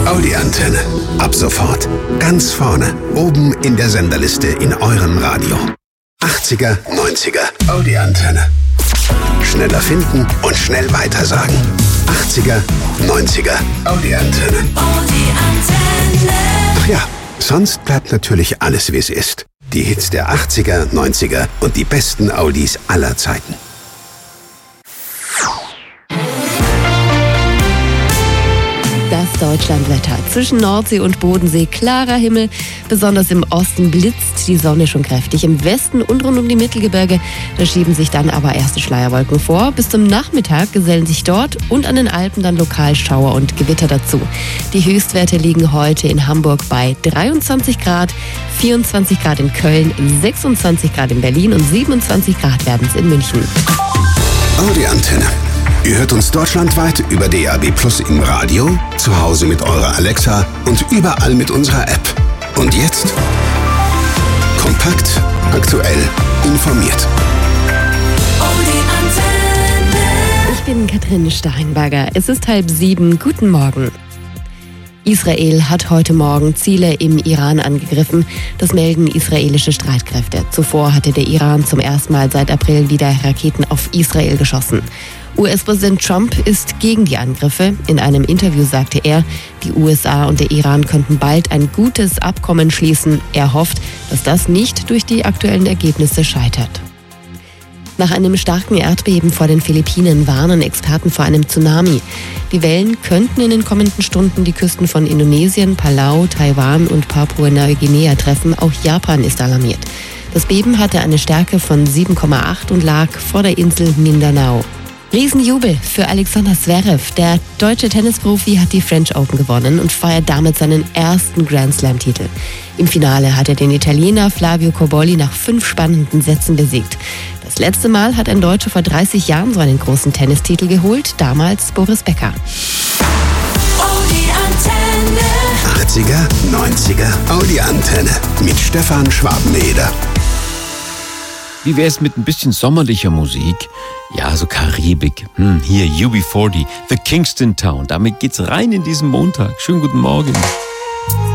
Audi-Antenne. Ab sofort ganz vorne, oben in der Senderliste in eurem Radio. 80er, 90er, Audi-Antenne. Schneller finden und schnell weitersagen. 80er, 90er, Audi-Antenne. Ach ja, sonst bleibt natürlich alles, wie es ist. Die Hits der 80er, 90er und die besten Audis aller Zeiten. Das Deutschlandwetter. Zwischen Nordsee und Bodensee klarer Himmel. Besonders im Osten blitzt die Sonne schon kräftig. Im Westen und rund um die Mittelgebirge, da schieben sich dann aber erste Schleierwolken vor. Bis zum Nachmittag gesellen sich dort und an den Alpen dann lokal Schauer und Gewitter dazu. Die Höchstwerte liegen heute in Hamburg bei 23 Grad, 24 Grad in Köln, 26 Grad in Berlin und 27 Grad werden es in München. Audi-Antenne. Ihr hört uns deutschlandweit über DAB+ im Radio, zu Hause mit eurer Alexa und überall mit unserer App. Und jetzt kompakt, aktuell, informiert. Ich bin Katrin Steinberger. Es ist 6:30. Guten Morgen. Israel hat heute Morgen Ziele im Iran angegriffen. Das melden israelische Streitkräfte. Zuvor hatte der Iran zum ersten Mal seit April wieder Raketen auf Israel geschossen. US-Präsident Trump ist gegen die Angriffe. In einem Interview sagte er, die USA und der Iran könnten bald ein gutes Abkommen schließen. Er hofft, dass das nicht durch die aktuellen Ergebnisse scheitert. Nach einem starken Erdbeben vor den Philippinen warnen Experten vor einem Tsunami. Die Wellen könnten in den kommenden Stunden die Küsten von Indonesien, Palau, Taiwan und Papua-Neuguinea treffen. Auch Japan ist alarmiert. Das Beben hatte eine Stärke von 7,8 und lag vor der Insel Mindanao. Riesenjubel für Alexander Zverev. Der deutsche Tennisprofi hat die French Open gewonnen und feiert damit seinen ersten Grand Slam-Titel. Im Finale hat er den Italiener Flavio Cobolli nach 5 spannenden Sätzen besiegt. Das letzte Mal hat ein Deutscher vor 30 Jahren so einen großen Tennistitel geholt, damals Boris Becker. 80er, 90er, Audi-Antenne mit Stefan Schwabeneder. Wie wär's mit ein bisschen sommerlicher Musik? Ja, so Karibik. Hier UB40, The Kingston Town. Damit geht's rein in diesen Montag. Schönen guten Morgen.